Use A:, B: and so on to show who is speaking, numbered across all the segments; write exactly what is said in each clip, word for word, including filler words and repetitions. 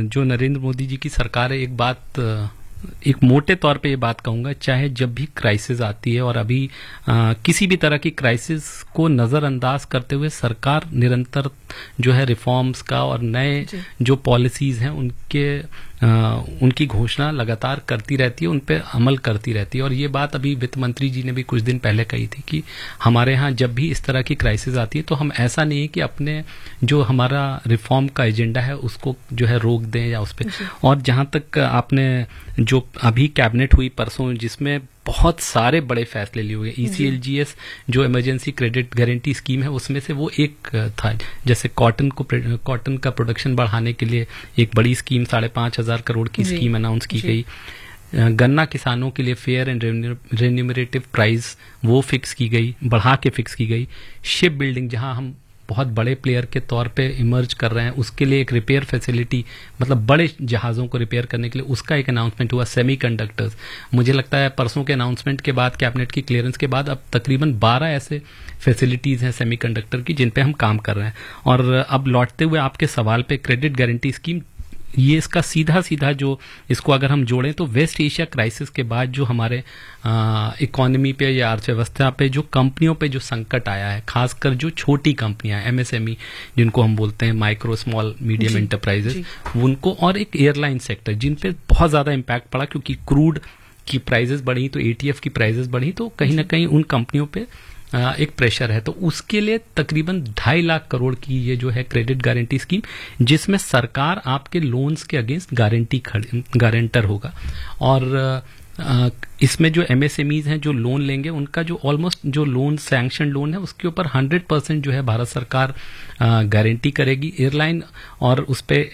A: जो नरेंद्र मोदी जी की सरकार है, एक बात एक मोटे तौर पे ये बात कहूंगा, चाहे जब भी क्राइसिस आती है और अभी आ, किसी भी तरह की क्राइसिस को नजरअंदाज करते हुए सरकार निरंतर जो है रिफॉर्म्स का और नए जो पॉलिसीज हैं उनके आ, उनकी घोषणा लगातार करती रहती है, उन पे अमल करती रहती है। और ये बात अभी वित्त मंत्री जी ने भी कुछ दिन पहले कही थी कि हमारे यहाँ जब भी इस तरह की क्राइसिस आती है तो हम ऐसा नहीं है कि अपने जो हमारा रिफॉर्म का एजेंडा है उसको जो है रोक दें या उस पर। और जहां तक आपने जो अभी कैबिनेट हुई परसों, जिसमें बहुत सारे बड़े फैसले लिए हुए, ईसीएलजीएस जो इमरजेंसी क्रेडिट गारंटी स्कीम है उसमें से वो एक था। जैसे कॉटन को कॉटन का प्रोडक्शन बढ़ाने के लिए एक बड़ी स्कीम साढ़े पांच हजार करोड़ की स्कीम अनाउंस की गई। गन्ना किसानों के लिए फेयर एंड रेन्यूमरेटिव प्राइस वो फिक्स की गई, बढ़ा के फिक्स की गई। शिप बिल्डिंग, जहां हम बहुत बड़े प्लेयर के तौर पे इमर्ज कर रहे हैं, उसके लिए एक रिपेयर फैसिलिटी, मतलब बड़े जहाजों को रिपेयर करने के लिए उसका एक अनाउंसमेंट हुआ। सेमीकंडक्टर्स, मुझे लगता है परसों के अनाउंसमेंट के बाद, कैबिनेट की क्लियरेंस के बाद अब तकरीबन बारह ऐसे फैसिलिटीज हैं सेमीकंडक्टर की जिन पे हम काम कर रहे हैं। और अब लौटते हुए आपके सवाल पे, क्रेडिट गारंटी स्कीम, ये इसका सीधा सीधा जो इसको अगर हम जोड़ें तो वेस्ट एशिया क्राइसिस के बाद जो हमारे इकोनॉमी पे या अर्थव्यवस्था पे जो कंपनियों पे जो संकट आया है, खासकर जो छोटी कंपनियां एमएसएमई जिनको हम बोलते हैं, माइक्रो स्मॉल मीडियम एंटरप्राइजेस, उनको, और एक एयरलाइन सेक्टर जिन पे बहुत ज्यादा इम्पैक्ट पड़ा क्योंकि क्रूड की प्राइजेस बढ़ी तो एटीएफ की प्राइजेस बढ़ी, तो कहीं ना कहीं उन कंपनियों पे एक प्रेशर है। तो उसके लिए तकरीबन ढाई लाख करोड़ की ये जो है क्रेडिट गारंटी स्कीम, जिसमें सरकार आपके लोन्स के अगेंस्ट गारंटी गारंटर होगा। और इसमें जो एमएसएमईज हैं जो लोन लेंगे, उनका जो ऑलमोस्ट जो लोन सैंक्शन लोन है उसके ऊपर हंड्रेड परसेंट जो है भारत सरकार गारंटी करेगी। एयरलाइन और उस पे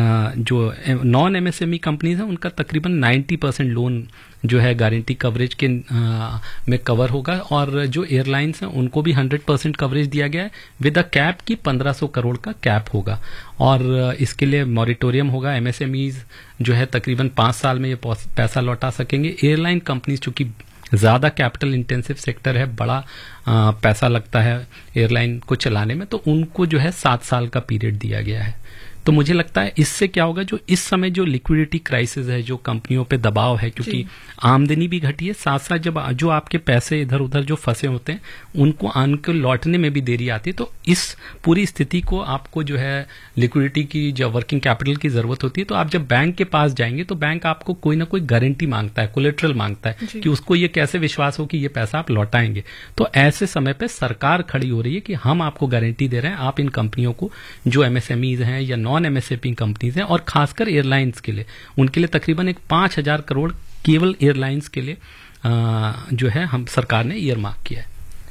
A: जो नॉन एमएसएमई कंपनीज हैं उनका तकरीबन नब्बे परसेंट लोन जो है गारंटी कवरेज के आ, में कवर होगा। और जो एयरलाइंस हैं उनको भी हंड्रेड परसेंट कवरेज दिया गया है विद अ कैप की पंद्रह सौ करोड़ का कैप होगा। और इसके लिए मॉरिटोरियम होगा। एमएसएमईज जो है तकरीबन पांच साल में ये पैसा लौटा सकेंगे। एयरलाइन कंपनीज चूंकि ज्यादा कैपिटल इंटेंसिव सेक्टर है, बड़ा आ, पैसा लगता है एयरलाइन को चलाने में, तो उनको जो है सात साल का पीरियड दिया गया है। तो मुझे लगता है इससे क्या होगा, जो इस समय जो लिक्विडिटी क्राइसिस है, जो कंपनियों पे दबाव है, क्योंकि आमदनी भी घटी है, साथ साथ जब जो आपके पैसे इधर उधर जो फंसे होते हैं उनको आन को लौटने में भी देरी आती है। तो इस पूरी स्थिति को आपको जो है लिक्विडिटी की, जब वर्किंग कैपिटल की जरूरत होती है, तो आप जब बैंक के पास जाएंगे तो बैंक आपको कोई ना कोई गारंटी मांगता है, कोलेटरल मांगता है कि उसको ये कैसे विश्वास हो कि ये पैसा आप लौटाएंगे। तो ऐसे समय पे सरकार खड़ी हो रही है कि हम आपको गारंटी दे रहे हैं, आप इन कंपनियों को, जो एमएसएमईज हैं या नॉन एमएसएमई कंपनीज हैं, और खासकर एयरलाइंस के लिए, उनके लिए तकरीबन एक पांच हजार करोड़ केवल एयरलाइंस के लिए आ, जो है हम सरकार ने ईयर मार्क किया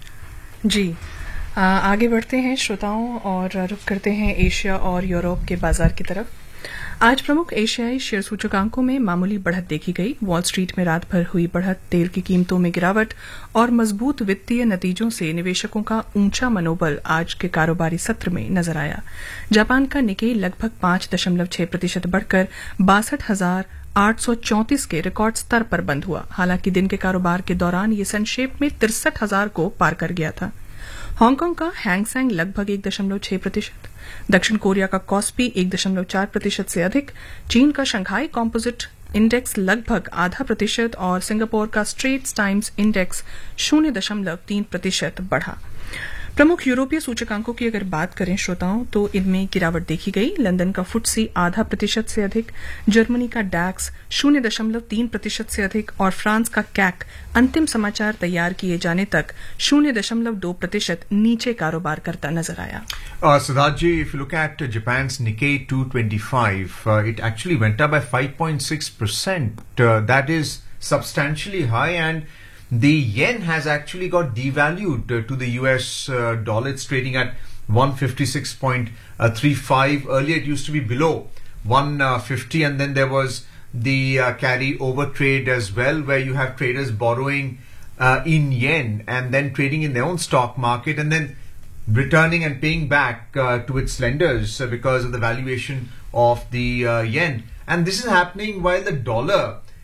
A: है।
B: जी, आ, आगे बढ़ते हैं श्रोताओं और रुख करते हैं एशिया और यूरोप के बाजार की तरफ। आज प्रमुख एशियाई शेयर सूचकांकों में मामूली बढ़त देखी गई। वॉल स्ट्रीट में रात भर हुई बढ़त, तेल की कीमतों में गिरावट और मजबूत वित्तीय नतीजों से निवेशकों का ऊंचा मनोबल आज के कारोबारी सत्र में नजर आया। जापान का निकेई लगभग पांच दशमलव छह प्रतिशत बढ़कर बासठ हजार आठ सौ चौंतीस के रिकॉर्ड स्तर पर बंद हुआ। हालांकि दिन के कारोबार के दौरान ये संक्षेप में तिरसठ हजार को पार कर गया था। हांगकांग का हैंगसेंग लगभग एक दशमलव छह प्रतिशत, दक्षिण कोरिया का कॉस्पी एक दशमलव चार प्रतिशत से अधिक, चीन का शंघाई कॉम्पोजिट इंडेक्स लगभग आधा प्रतिशत और सिंगापुर का स्ट्रेट्स टाइम्स इंडेक्स शून्य दशमलव तीन प्रतिशत बढ़ा। प्रमुख यूरोपीय सूचकांकों की अगर बात करें श्रोताओं, तो इनमें गिरावट देखी गई। लंदन का फुटसी आधा प्रतिशत से अधिक, जर्मनी का डैक्स शून्य दशमलव तीन प्रतिशत से अधिक और फ्रांस का कैक अंतिम समाचार तैयार किए जाने तक शून्य दशमलव दो प्रतिशत नीचे कारोबार करता नजर आया।
C: Uh, Siddharth ji, if you look at uh, Japan's Nikkei two twenty-five, uh, it actually went up by five point six percent. Uh, that is substantially high, and the yen has actually got devalued uh, to the U S uh, dollar. It's trading at one fifty-six point three five. Earlier it used to be below one fifty, and then there was the uh, carry over trade as well, where you have traders borrowing uh, in yen and then trading in their own stock market and then returning and paying back uh, to its lenders uh, because of the valuation of the uh, yen. And this is happening while the dollar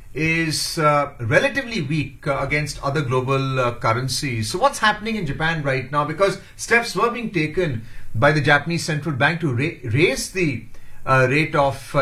C: is uh, relatively weak uh, against other global uh, currencies. So what's happening in Japan right now? Because steps were being taken by the Japanese central bank to ra- raise the uh, rate of uh,